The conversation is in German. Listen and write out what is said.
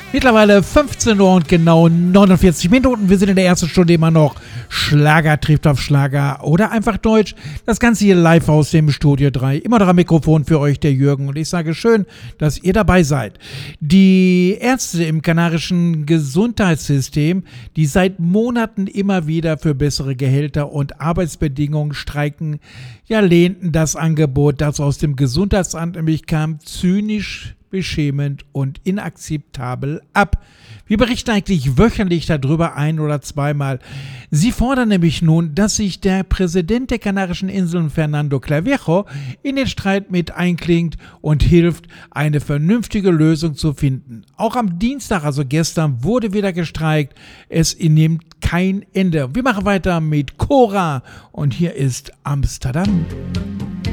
Mittlerweile 15 Uhr und genau 49 Minuten. Wir sind in der ersten Stunde immer noch Schlager trifft auf Schlager oder einfach Deutsch. Das Ganze hier live aus dem Studio 3. Immer noch am Mikrofon für euch, der Jürgen. Und ich sage schön, dass ihr dabei seid. Die Ärzte im kanarischen Gesundheitssystem, die seit Monaten immer wieder für bessere Gehälter und Arbeitsbedingungen streiken, ja, lehnten das Angebot, das aus dem Gesundheitsamt nämlich kam, zynisch, beschämend und inakzeptabel ab. Wir berichten eigentlich wöchentlich darüber ein- oder zweimal. Sie fordern nämlich nun, dass sich der Präsident der Kanarischen Inseln, Fernando Clavijo, in den Streit mit einklingt und hilft, eine vernünftige Lösung zu finden. Auch am Dienstag, also gestern, wurde wieder gestreikt. Es nimmt kein Ende. Wir machen weiter mit Cora und hier ist Amsterdam.